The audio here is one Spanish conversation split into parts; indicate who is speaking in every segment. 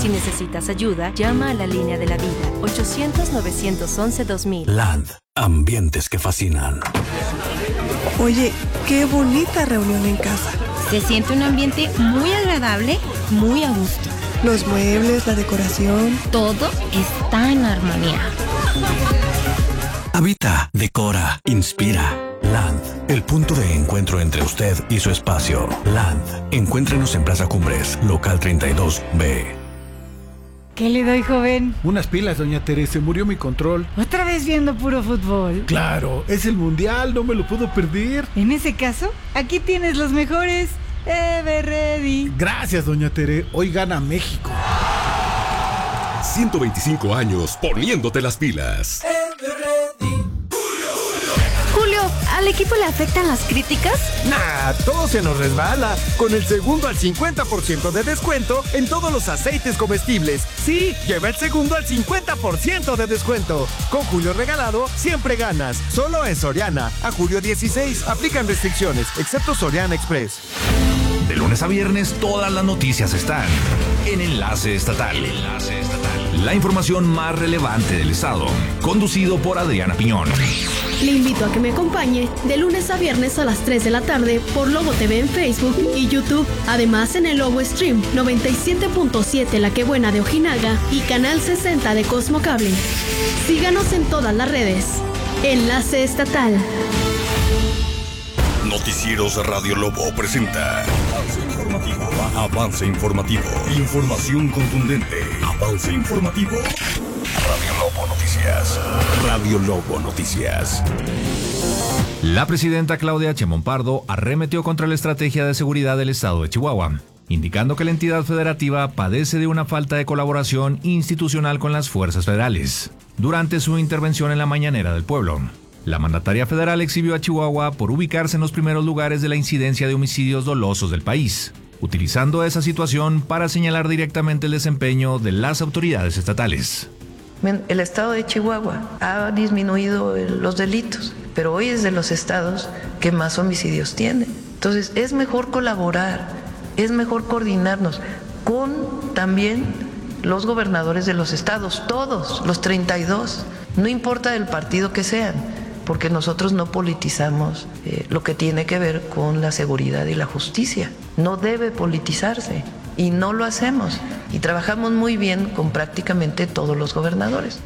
Speaker 1: Si necesitas ayuda, llama a la línea de la vida, 800-911-2000.
Speaker 2: Land, ambientes que fascinan.
Speaker 3: Oye, qué bonita reunión en casa.
Speaker 4: Se siente un ambiente muy agradable, muy a gusto.
Speaker 3: Los muebles, la decoración.
Speaker 4: Todo está en armonía.
Speaker 2: Habita, decora, inspira. Land, el punto de encuentro entre usted y su espacio. Land, encuéntrenos en Plaza Cumbres, local 32B.
Speaker 5: ¿Qué le doy, joven?
Speaker 6: Unas pilas, doña Teresa, se murió mi control.
Speaker 5: ¿Otra vez viendo puro fútbol?
Speaker 6: Claro, es el mundial, no me lo puedo perder.
Speaker 5: En ese caso, aquí tienes los mejores. Everready.
Speaker 6: Gracias, doña Tere, hoy gana México.
Speaker 7: 125 años poniéndote las pilas.
Speaker 1: Julio, ¿al equipo le afectan las críticas?
Speaker 8: Nah, todo se nos resbala. Con el segundo al 50% de descuento en todos los aceites comestibles. Sí, lleva el segundo al 50% de descuento. Con Julio regalado, siempre ganas. Solo en Soriana. A julio 16, aplican restricciones, excepto Soriana Express.
Speaker 9: De lunes a viernes, todas las noticias están en Enlace Estatal. La información más relevante del estado, conducido por Adriana Piñón.
Speaker 10: Le invito a que me acompañe de lunes a viernes a las 3 de la tarde por Lobo TV en Facebook y YouTube. Además en el Lobo Stream 97.7 La Que Buena de Ojinaga y Canal 60 de Cosmo Cable. Síganos en todas las redes. Enlace Estatal.
Speaker 7: Noticieros Radio Lobo presenta Avance informativo. Información contundente. Avance informativo. Radio Lobo Noticias. Radio Lobo Noticias.
Speaker 9: La presidenta Claudia Sheinbaum Pardo arremetió contra la estrategia de seguridad del estado de Chihuahua, indicando que la entidad federativa padece de una falta de colaboración institucional con las fuerzas federales. Durante su intervención en la Mañanera del Pueblo, la mandataria federal exhibió a Chihuahua por ubicarse en los primeros lugares de la incidencia de homicidios dolosos del país, utilizando esa situación para señalar directamente el desempeño de las autoridades estatales.
Speaker 11: El estado de Chihuahua ha disminuido los delitos, pero hoy es de los estados que más homicidios tienen. Entonces es mejor colaborar, es mejor coordinarnos con también los gobernadores de los estados, todos, los 32, no importa el partido que sean, porque nosotros no politizamos lo que tiene que ver con la seguridad y la justicia. No debe politizarse y no lo hacemos. Y trabajamos muy bien con prácticamente todos los gobernadores.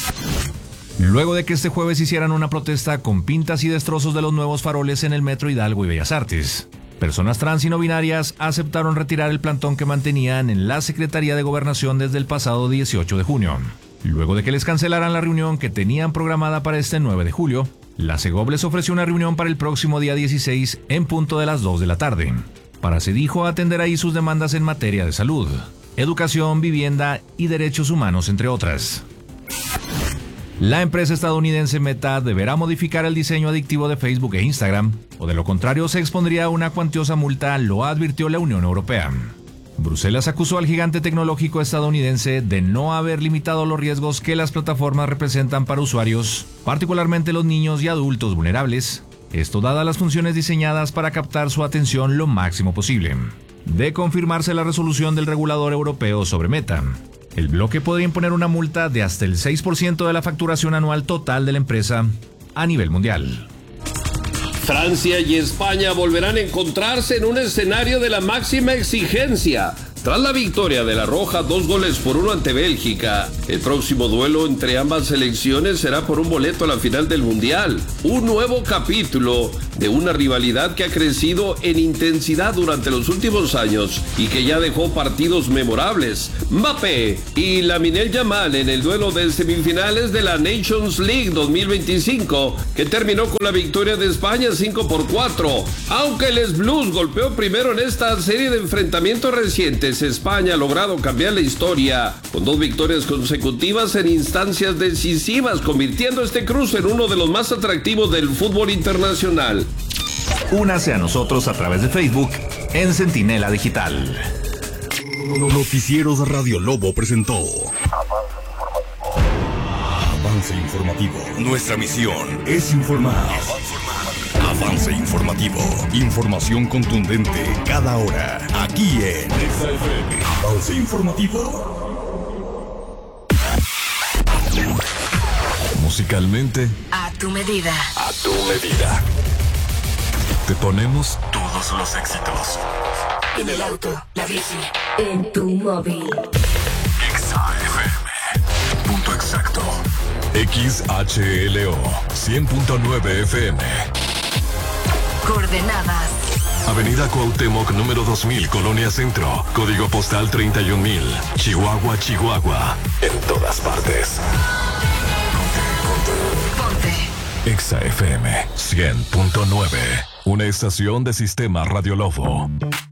Speaker 9: Luego de que este jueves hicieran una protesta con pintas y destrozos de los nuevos faroles en el Metro Hidalgo y Bellas Artes, personas trans y no binarias aceptaron retirar el plantón que mantenían en la Secretaría de Gobernación desde el pasado 18 de junio. Luego de que les cancelaran la reunión que tenían programada para este 9 de julio, la Segov les ofreció una reunión para el próximo día 16 en punto de las 2 de la tarde, para, se dijo, atender ahí sus demandas en materia de salud, educación, vivienda y derechos humanos, entre otras. La empresa estadounidense Meta deberá modificar el diseño adictivo de Facebook e Instagram, o de lo contrario se expondría a una cuantiosa multa, lo advirtió la Unión Europea. Bruselas acusó al gigante tecnológico estadounidense de no haber limitado los riesgos que las plataformas representan para usuarios, particularmente los niños y adultos vulnerables, esto dadas las funciones diseñadas para captar su atención lo máximo posible. De confirmarse la resolución del regulador europeo sobre Meta, el bloque podría imponer una multa de hasta el 6% de la facturación anual total de la empresa a nivel mundial.
Speaker 12: Francia y España volverán a encontrarse en un escenario de la máxima exigencia. Tras la victoria de la Roja 2-1 ante Bélgica, el próximo duelo entre ambas selecciones será por un boleto a la final del Mundial. Un nuevo capítulo de una rivalidad que ha crecido en intensidad durante los últimos años y que ya dejó partidos memorables. Mbappé y Lamine Yamal en el duelo de semifinales de la Nations League 2025, que terminó con la victoria de España 5-4. Aunque les Blues golpeó primero en esta serie de enfrentamientos recientes, España ha logrado cambiar la historia con 2 victorias consecutivas en instancias decisivas, convirtiendo este cruce en uno de los más atractivos del fútbol internacional.
Speaker 9: Únase a nosotros a través de Facebook en Centinela Digital.
Speaker 7: Noticieros Radio Lobo presentó Avance informativo. Nuestra misión es informar. Avance informativo. Información contundente cada hora. Aquí en XFM. Avance informativo.
Speaker 2: Musicalmente,
Speaker 13: a tu medida.
Speaker 2: A tu medida. Te ponemos todos los éxitos.
Speaker 13: En el auto, la bici, en tu móvil.
Speaker 2: XAFM. Punto exacto. XHLO 100.9 FM.
Speaker 13: Coordenadas.
Speaker 2: Avenida Cuauhtémoc, número 2000, Colonia Centro. Código postal 31000. Chihuahua, Chihuahua. En todas partes.
Speaker 13: Ponte.
Speaker 2: XAFM 100.9. Una estación de Sistema Radio Lobo.